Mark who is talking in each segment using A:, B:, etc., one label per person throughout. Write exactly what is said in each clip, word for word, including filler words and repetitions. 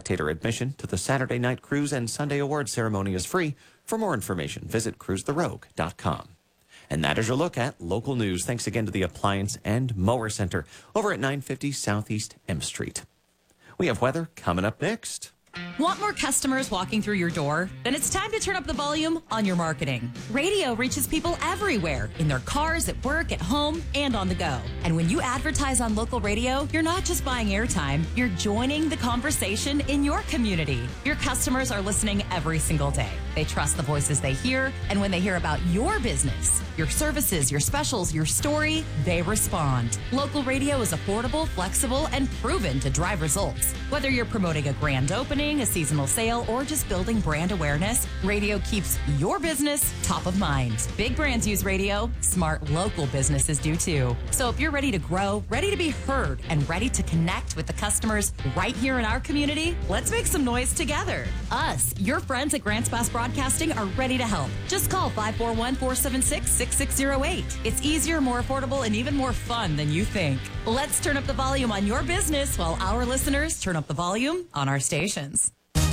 A: Spectator admission to the Saturday Night Cruise and Sunday Award ceremony is free. For more information, visit cruise the rogue dot com. And that is your look at local news. Thanks again to the Appliance and Mower Center over at nine fifty Southeast M Street. We have weather coming up next.
B: Want more customers walking through your door? Then it's time to turn up the volume on your marketing. Radio reaches people everywhere, in their cars, at work, at home, and on the go. And when you advertise on local radio, you're not just buying airtime, you're joining the conversation in your community. Your customers are listening every single day. They trust the voices they hear, and when they hear about your business, your services, your specials, your story, they respond. Local radio is affordable, flexible, and proven to drive results. Whether you're promoting a grand opening, a seasonal sale, or just building brand awareness, radio keeps your business top of mind. Big brands use radio, smart local businesses do too. So if you're ready to grow, ready to be heard, and ready to connect with the customers right here in our community, let's make some noise together. Us, your friends at Grants Pass Broadcasting, are ready to help. Just call five four one, four seven six, six six zero eight. It's easier, more affordable, and even more fun than you think. Let's turn up the volume on your business while our listeners turn up the volume on our stations.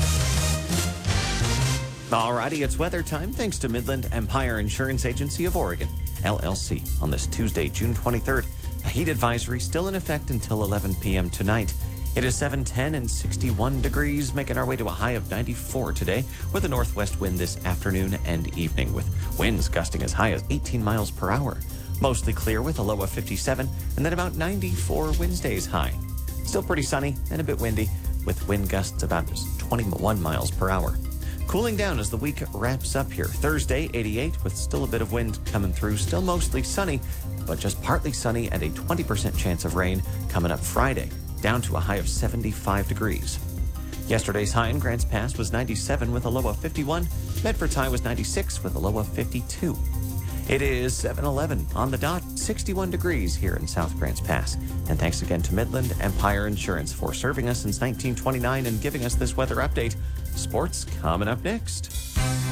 A: Alrighty, it's weather time thanks to Midland Empire Insurance Agency of Oregon, L L C. On this Tuesday, June twenty-third, a heat advisory still in effect until eleven p.m. tonight. It is seven ten and sixty-one degrees, making our way to a high of ninety-four today with a northwest wind this afternoon and evening, with winds gusting as high as eighteen miles per hour. Mostly clear with a low of fifty-seven and then about ninety-four Wednesday's high. Still pretty sunny and a bit windy with wind gusts about twenty-one miles per hour. Cooling down as the week wraps up here. Thursday, eighty-eight, with still a bit of wind coming through. Still mostly sunny, but just partly sunny and a twenty percent chance of rain coming up Friday, down to a high of seventy-five degrees. Yesterday's high in Grants Pass was ninety-seven with a low of fifty-one. Medford's high was ninety-six with a low of fifty-two. It is seven eleven on the dot, sixty-one degrees here in South Grants Pass. And thanks again to Midland Empire Insurance for serving us since nineteen twenty-nine and giving us this weather update. Sports coming up next.